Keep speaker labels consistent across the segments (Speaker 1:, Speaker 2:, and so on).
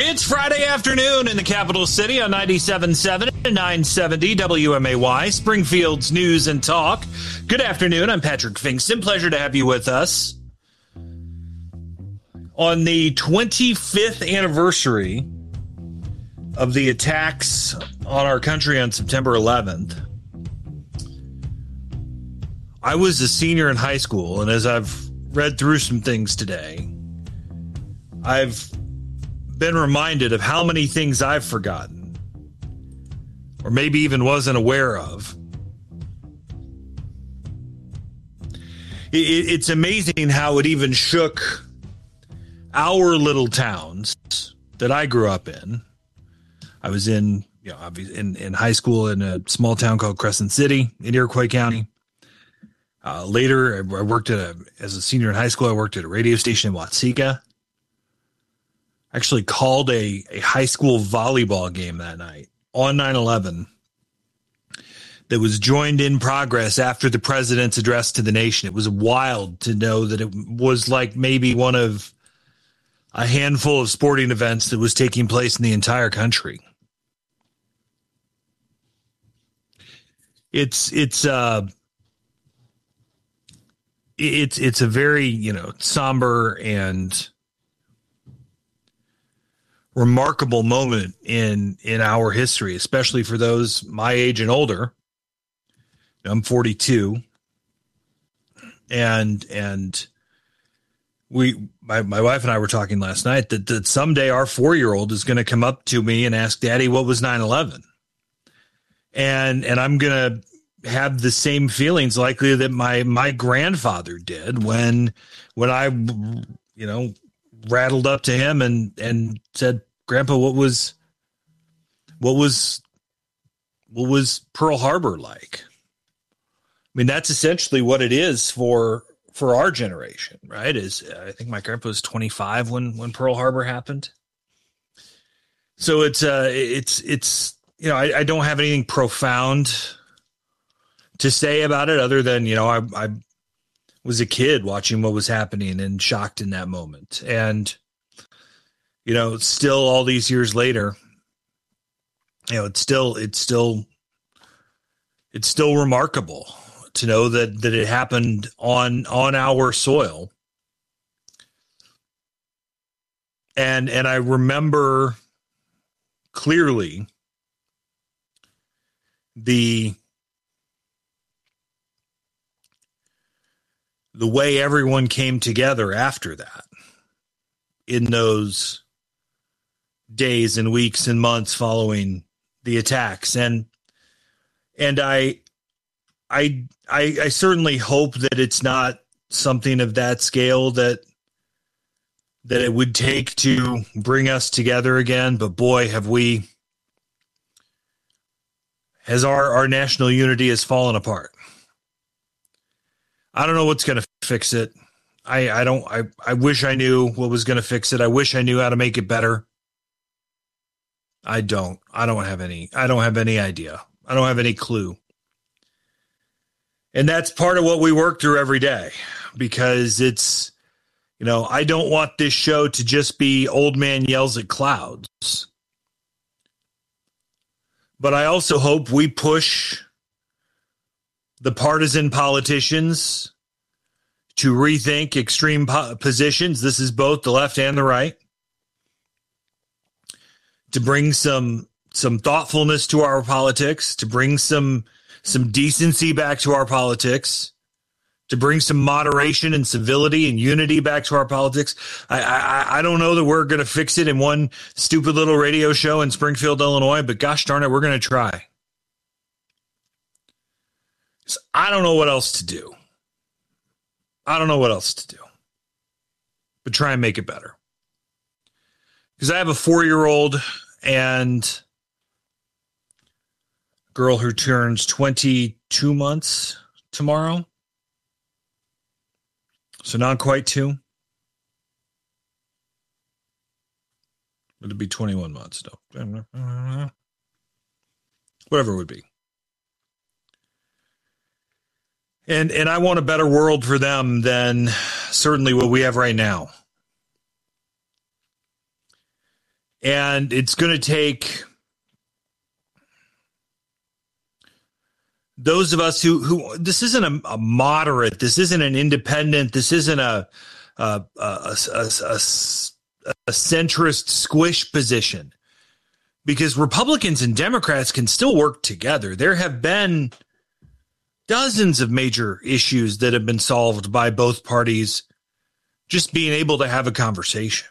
Speaker 1: It's Friday afternoon in the capital city on 97.7 and 970 WMAY, Springfield's News and Talk. Good afternoon. I'm Patrick Fingston. Pleasure to have you with us. On the 25th anniversary of the attacks on our country on September 11th, I was a senior in high school, and as I've read through some things today, I've been reminded of how many things I've forgotten, or maybe even wasn't aware of. It's amazing how it even shook our little towns that I grew up in. I was in high school in a small town called Crescent City in Iroquois County. Later, I worked as a senior in high school, I worked at a radio station in Watseka. Actually called a high school volleyball game that night on 9/11 that was joined in progress after the president's address to the nation. It was wild to know that it was like maybe one of a handful of sporting events that was taking place in the entire country. It's a very, somber and remarkable moment in our history, especially for those my age and older. I'm 42, and my wife and I were talking last night that someday our 4-year-old is going to come up to me and ask, Daddy, what was 9/11? And I'm going to have the same feelings likely that my grandfather did when I, rattled up to him and said, Grandpa, what was Pearl Harbor like? I mean, that's essentially what it is for our generation, right? I think my grandpa was 25 when Pearl Harbor happened. So it's I don't have anything profound to say about it other than, I was a kid watching what was happening and shocked in that moment. And, still all these years later, it's still remarkable to know that it happened on our soil. And I remember clearly the way everyone came together after that in those days and weeks and months following the attacks. And I certainly hope that it's not something of that scale that it would take to bring us together again. But boy, has our national unity has fallen apart. I don't know what's going to fix it. I wish I knew what was going to fix it. I wish I knew how to make it better. I don't have any idea. I don't have any clue. And that's part of what we work through every day, because it's, I don't want this show to just be old man yells at clouds. But I also hope we push the partisan politicians to rethink extreme positions. This is both the left and the right. To bring some thoughtfulness to our politics, to bring some decency back to our politics, to bring some moderation and civility and unity back to our politics. I don't know that we're going to fix it in one stupid little radio show in Springfield, Illinois, but gosh darn it, we're going to try. So I don't know what else to do. But try and make it better. Because I have a 4-year-old and a girl who turns 22 months tomorrow. So not quite 2. It'd be 21 months, though. Whatever it would be. And I want a better world for them than certainly what we have right now. And it's going to take those of us who this isn't a moderate, this isn't an independent, this isn't a centrist squish position, because Republicans and Democrats can still work together. There have been dozens of major issues that have been solved by both parties just being able to have a conversation.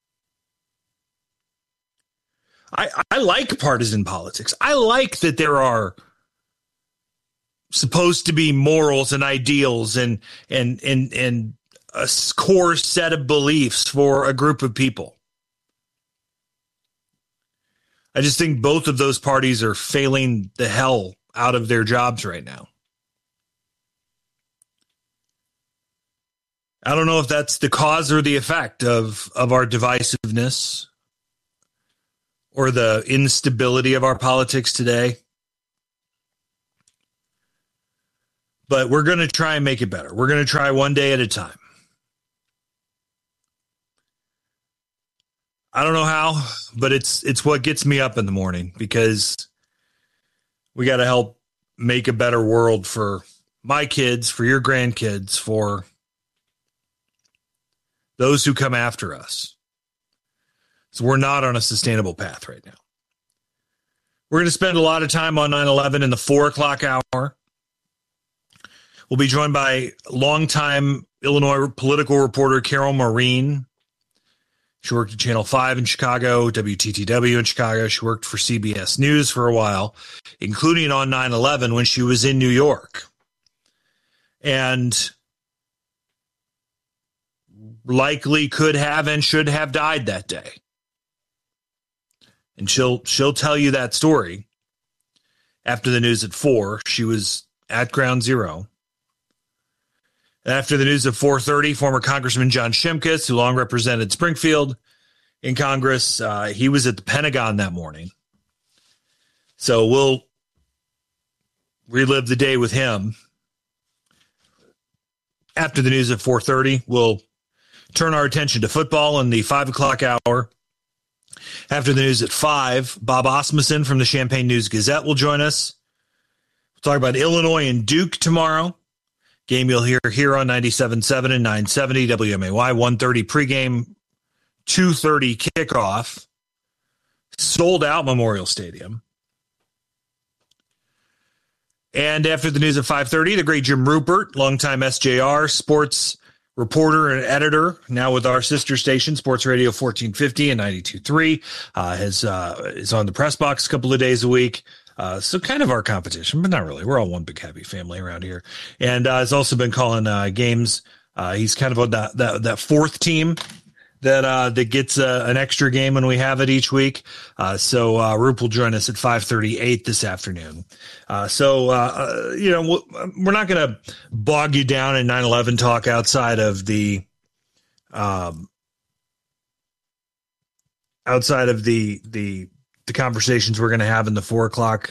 Speaker 1: I like partisan politics. I like that there are supposed to be morals and ideals and a core set of beliefs for a group of people. I just think both of those parties are failing the hell out of their jobs right now. I don't know if that's the cause or the effect of our divisiveness or the instability of our politics today. But we're going to try and make it better. We're going to try one day at a time. I don't know how, but it's what gets me up in the morning, because we got to help make a better world for my kids, for your grandkids, for those who come after us. So we're not on a sustainable path right now. We're going to spend a lot of time on 9/11 in the 4 o'clock hour. We'll be joined by longtime Illinois political reporter Carol Marin. She worked at Channel 5 in Chicago, WTTW in Chicago. She worked for CBS News for a while, including on 9/11 when she was in New York. And likely could have and should have died that day. And she'll tell you that story after the news at 4. She was at Ground Zero. After the news at 4:30, former Congressman John Shimkus, who long represented Springfield in Congress, he was at the Pentagon that morning. So we'll relive the day with him. After the news at 4:30, we'll turn our attention to football in the 5 o'clock hour. After the news at 5, Bob Osmussen from the Champaign News-Gazette will join us. We'll talk about Illinois and Duke tomorrow. Game you'll hear here on 97.7 and 970 WMAY, 1:30 pregame, 2:30 kickoff. Sold out Memorial Stadium. And after the news at 5:30, the great Jim Rupert, longtime SJR sports reporter and editor, now with our sister station, Sports Radio 1450 and 92.3, is on the press box a couple of days a week. So kind of our competition, but not really. We're all one big happy family around here. And has also been calling games. He's kind of on that fourth team that gets an extra game when we have it each week. So Roop will join us at 5:38 this afternoon. You know, we're not going to bog you down in 9/11 talk outside of the conversations we're going to have in the 4 o'clock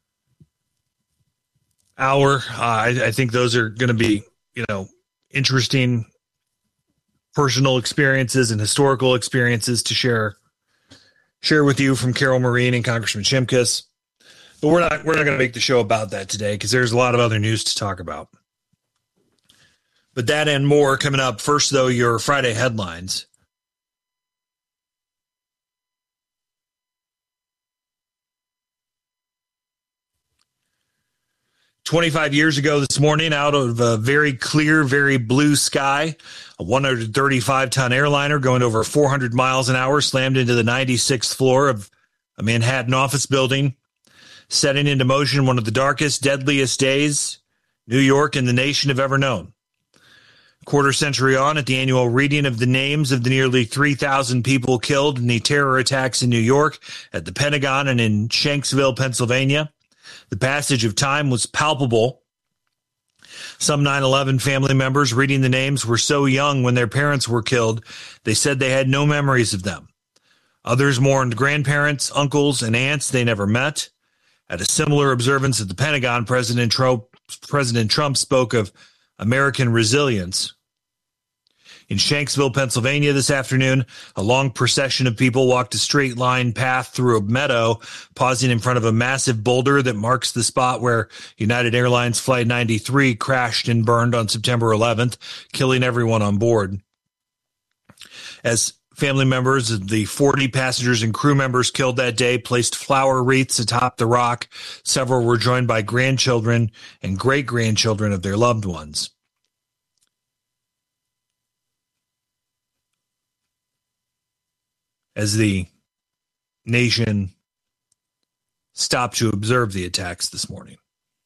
Speaker 1: hour. I think those are going to be, you know, interesting personal experiences and historical experiences to share with you from Carol Marin and Congressman Shimkus. But we're not going to make the show about that today, because there's a lot of other news to talk about. But that and more coming up. First, though, your Friday headlines. 25 years ago this morning, out of a very clear, very blue sky, a 135-ton airliner going over 400 miles an hour slammed into the 96th floor of a Manhattan office building, setting into motion one of the darkest, deadliest days New York and the nation have ever known. A quarter century on, at the annual reading of the names of the nearly 3,000 people killed in the terror attacks in New York, at the Pentagon, and in Shanksville, Pennsylvania, the passage of time was palpable. Some 9/11 family members reading the names were so young when their parents were killed, they said they had no memories of them. Others mourned grandparents, uncles, and aunts they never met. At a similar observance at the Pentagon, President Trump spoke of American resilience. In Shanksville, Pennsylvania this afternoon, a long procession of people walked a straight line path through a meadow, pausing in front of a massive boulder that marks the spot where United Airlines Flight 93 crashed and burned on September 11th, killing everyone on board. As family members of the 40 passengers and crew members killed that day placed flower wreaths atop the rock, several were joined by grandchildren and great-grandchildren of their loved ones. As the nation stopped to observe the attacks this morning.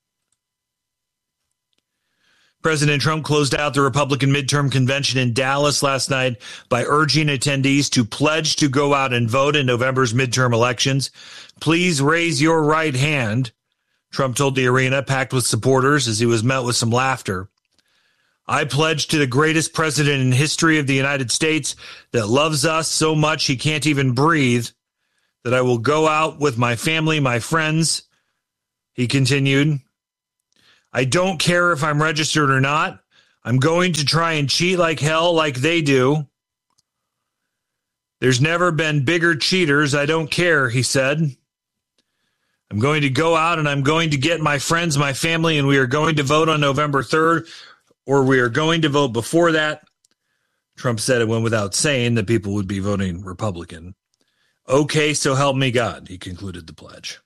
Speaker 1: President Trump closed out the Republican midterm convention in Dallas last night by urging attendees to pledge to go out and vote in November's midterm elections. Please raise your right hand, Trump told the arena, packed with supporters, as he was met with some laughter. I pledge to the greatest president in history of the United States that loves us so much he can't even breathe, that I will go out with my family, my friends, he continued. I don't care if I'm registered or not. I'm going to try and cheat like hell like they do. There's never been bigger cheaters. I don't care, he said. I'm going to go out and I'm going to get my friends, my family, and we are going to vote on November 3rd. Or we are going to vote before that. Trump said it went without saying that people would be voting Republican. Okay, so help me God, he concluded the pledge.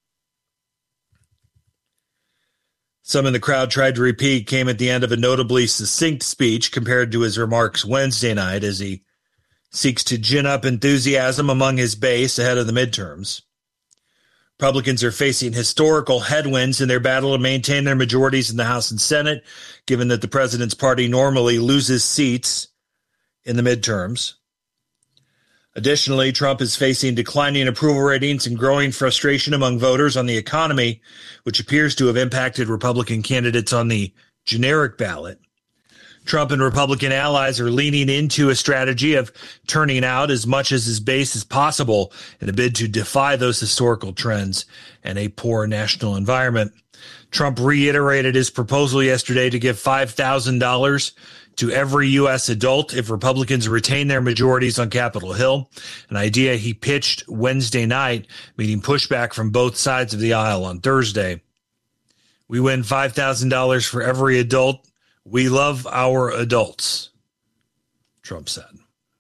Speaker 1: Some in the crowd tried to repeat came at the end of a notably succinct speech compared to his remarks Wednesday night as he seeks to gin up enthusiasm among his base ahead of the midterms. Republicans are facing historical headwinds in their battle to maintain their majorities in the House and Senate, given that the president's party normally loses seats in the midterms. Additionally, Trump is facing declining approval ratings and growing frustration among voters on the economy, which appears to have impacted Republican candidates on the generic ballot. Trump and Republican allies are leaning into a strategy of turning out as much as his base as possible in a bid to defy those historical trends and a poor national environment. Trump reiterated his proposal yesterday to give $5,000 to every U.S. adult if Republicans retain their majorities on Capitol Hill, an idea he pitched Wednesday night, meeting pushback from both sides of the aisle on Thursday. We win $5,000 for every adult. We love our adults, Trump said.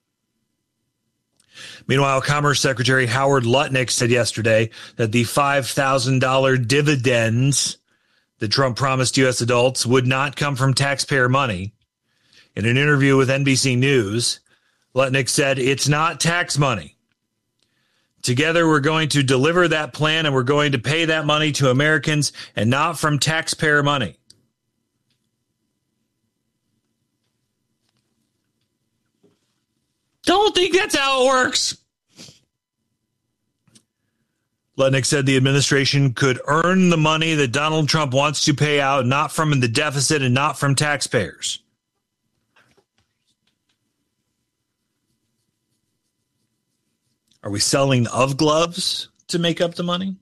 Speaker 1: Meanwhile, Commerce Secretary Howard Lutnick said yesterday that the $5,000 dividends that Trump promised U.S. adults would not come from taxpayer money. In an interview with NBC News, Lutnick said, it's not tax money. Together, we're going to deliver that plan and we're going to pay that money to Americans and not from taxpayer money. Don't think that's how it works. Lutnick said the administration could earn the money that Donald Trump wants to pay out, not from the deficit and not from taxpayers. Are we selling of gloves to make up the money?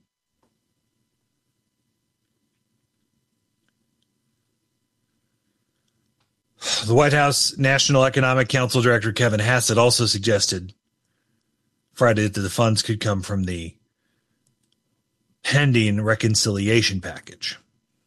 Speaker 1: The White House National Economic Council Director Kevin Hassett also suggested Friday that the funds could come from the pending reconciliation package.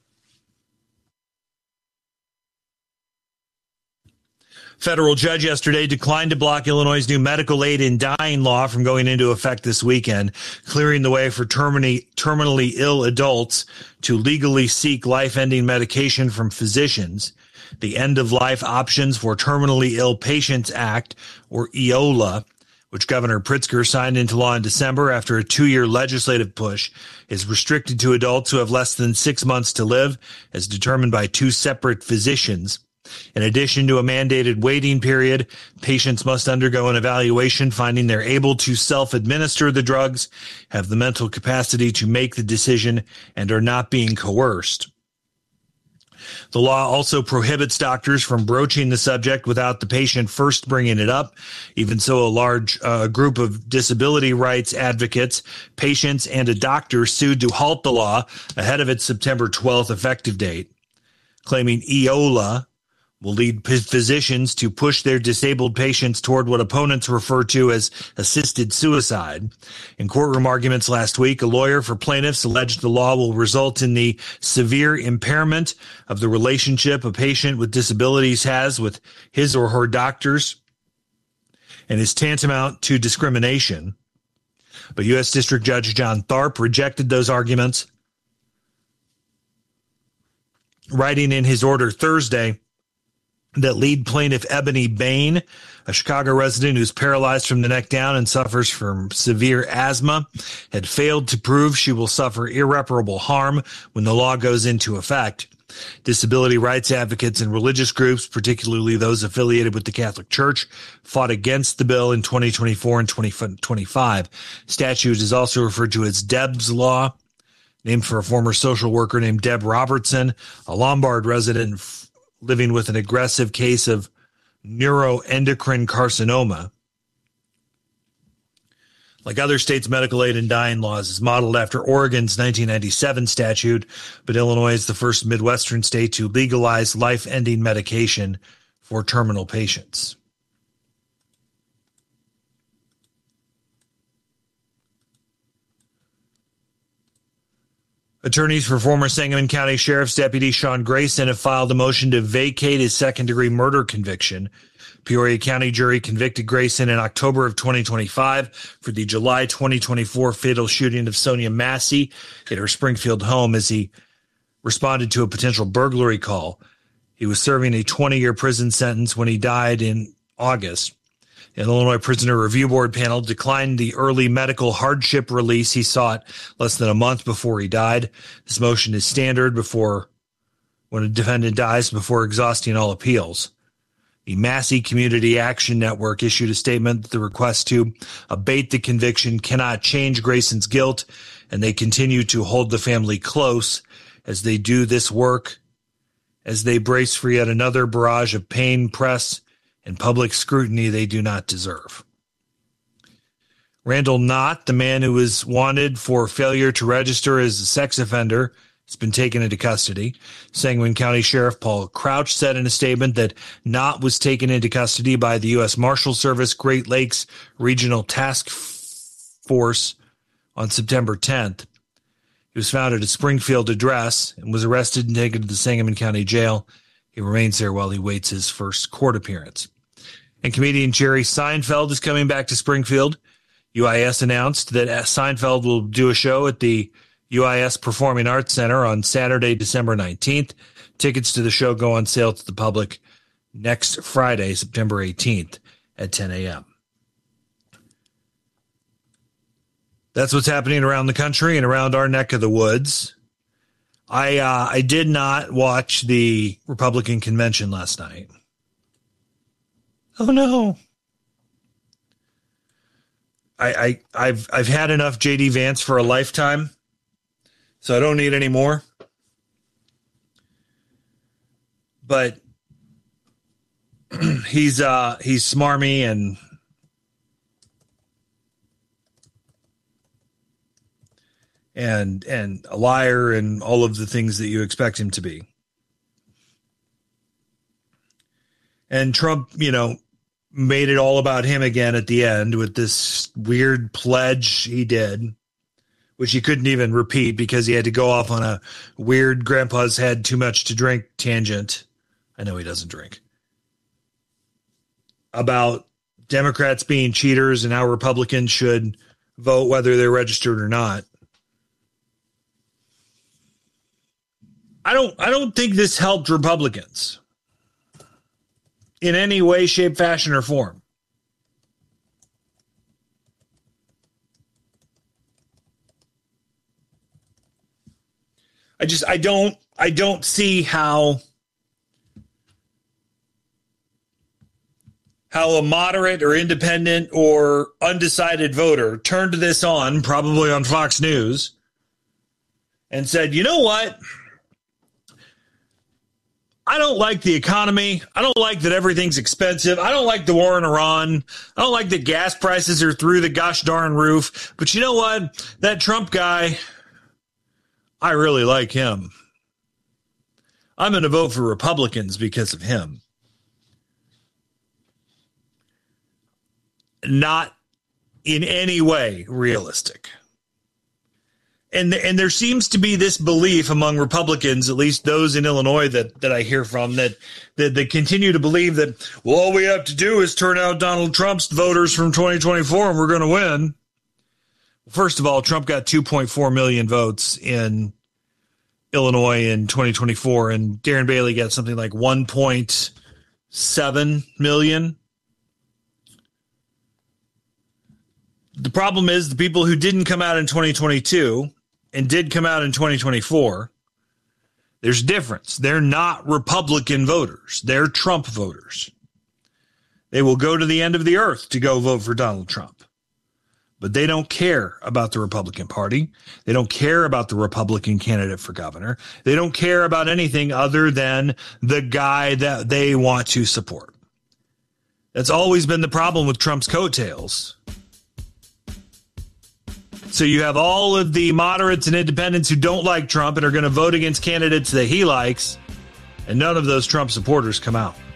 Speaker 1: Federal judge yesterday declined to block Illinois' new medical aid in dying law from going into effect this weekend, clearing the way for terminally ill adults to legally seek life-ending medication from physicians. The End-of-Life Options for Terminally Ill Patients Act, or EOLA, which Governor Pritzker signed into law in December after a 2-year legislative push, is restricted to adults who have less than 6 months to live, as determined by 2 separate physicians. In addition to a mandated waiting period, patients must undergo an evaluation finding they're able to self-administer the drugs, have the mental capacity to make the decision, and are not being coerced. The law also prohibits doctors from broaching the subject without the patient first bringing it up. Even so, a large group of disability rights advocates, patients, and a doctor sued to halt the law ahead of its September 12th effective date, claiming EOLA will lead physicians to push their disabled patients toward what opponents refer to as assisted suicide. In courtroom arguments last week, a lawyer for plaintiffs alleged the law will result in the severe impairment of the relationship a patient with disabilities has with his or her doctors and is tantamount to discrimination. But U.S. District Judge John Tharp rejected those arguments, writing in his order Thursday that lead plaintiff Ebony Bain, a Chicago resident who's paralyzed from the neck down and suffers from severe asthma, had failed to prove she will suffer irreparable harm when the law goes into effect. Disability rights advocates and religious groups, particularly those affiliated with the Catholic Church, fought against the bill in 2024 and 2025. Statute is also referred to as Deb's Law, named for a former social worker named Deb Robertson, a Lombard resident living with an aggressive case of neuroendocrine carcinoma. Like other states' medical aid and dying laws, is modeled after Oregon's 1997 statute, but Illinois is the first Midwestern state to legalize life-ending medication for terminal patients. Attorneys for former Sangamon County Sheriff's Deputy Sean Grayson have filed a motion to vacate his second-degree murder conviction. Peoria County jury convicted Grayson in October of 2025 for the July 2024 fatal shooting of Sonia Massey at her Springfield home as he responded to a potential burglary call. He was serving a 20-year prison sentence when he died in August. An Illinois Prisoner Review Board panel declined the early medical hardship release he sought less than a month before he died. This motion is standard when a defendant dies before exhausting all appeals. The Massey Community Action Network issued a statement that the request to abate the conviction cannot change Grayson's guilt, and they continue to hold the family close as they do this work, as they brace for yet another barrage of pain, press, and public scrutiny they do not deserve. Randall Knott, the man who was wanted for failure to register as a sex offender, has been taken into custody. Sangamon County Sheriff Paul Crouch said in a statement that Knott was taken into custody by the U.S. Marshal Service Great Lakes Regional Task Force on September 10th. He was found at a Springfield address and was arrested and taken to the Sangamon County Jail. He remains there while he waits his first court appearance. And comedian Jerry Seinfeld is coming back to Springfield. UIS announced that Seinfeld will do a show at the UIS Performing Arts Center on Saturday, December 19th. Tickets to the show go on sale to the public next Friday, September 18th at 10 a.m. That's what's happening around the country and around our neck of the woods. I did not watch the Republican convention last night. Oh no. I've had enough JD Vance for a lifetime, so I don't need any more. But he's smarmy and a liar and all of the things that you expect him to be. And Trump, made it all about him again at the end with this weird pledge he did, which he couldn't even repeat because he had to go off on a weird grandpa's had too much to drink tangent. I know he doesn't drink. About Democrats being cheaters and how Republicans should vote whether they're registered or not. I don't think this helped Republicans in any way, shape, fashion, or form. I don't see how a moderate or independent or undecided voter turned this on, probably on Fox News, and said, you know what? I don't like the economy. I don't like that everything's expensive. I don't like the war in Iran. I don't like that gas prices are through the gosh darn roof. But you know what? That Trump guy, I really like him. I'm going to vote for Republicans because of him. not in any way realistic. And there seems to be this belief among Republicans, at least those in Illinois that I hear from, that they continue to believe that, well, all we have to do is turn out Donald Trump's voters from 2024 and we're going to win. First of all, Trump got 2.4 million votes in Illinois in 2024, and Darren Bailey got something like 1.7 million. The problem is the people who didn't come out in 2022 and did come out in 2024, there's a difference. They're not Republican voters. They're Trump voters. They will go to the end of the earth to go vote for Donald Trump. But they don't care about the Republican Party. They don't care about the Republican candidate for governor. They don't care about anything other than the guy that they want to support. That's always been the problem with Trump's coattails. So you have all of the moderates and independents who don't like Trump and are going to vote against candidates that he likes, and none of those Trump supporters come out.